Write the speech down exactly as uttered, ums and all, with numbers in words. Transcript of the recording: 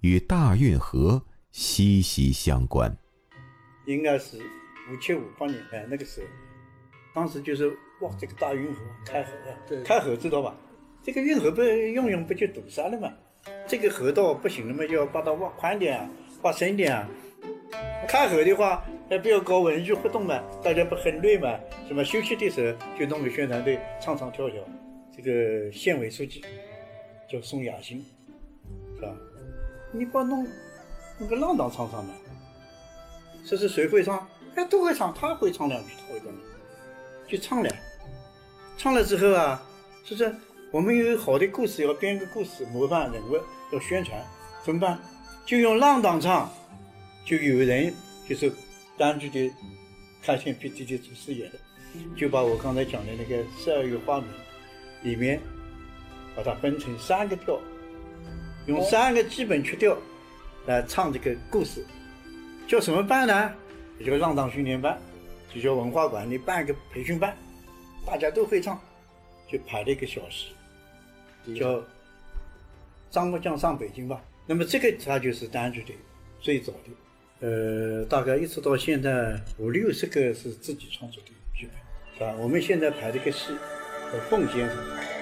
与大运河息息相关。 应该是五七五八年，哎，那个时候，当时就是哇，这个大运河开河啊，开河知道吧？这个运河不用用不就堵塞了嘛？这个河道不行了嘛，就要把它挖宽点啊，挖深点啊。开河的话，还不要搞文娱活动嘛，大家不很累嘛？什么休息的时候就弄个宣传队唱唱跳跳。这个县委书记叫宋亚新，是吧？你把弄弄个浪荡唱唱嘛。说是谁会唱？哎，都会唱，他会唱两句，他会唱两句，就唱了。唱了之后啊，说是我们有好的故事要编个故事，模范人物要宣传，怎么办？就用浪荡唱，就有人就是单据的开线 P T 的主持演的，就把我刚才讲的那个十二月花名里面，把它分成三个调，用三个基本曲调来唱这个故事。叫什么班呢？也叫浪荡训练班，就叫文化馆里办一个培训班，大家都会唱，就排了一个小时，叫张木匠上北京吧。那么这个它就是单剧队最早的，呃，大概一直到现在五六十个是自己创作的剧本，是吧？我们现在排这个戏叫《凤先生》。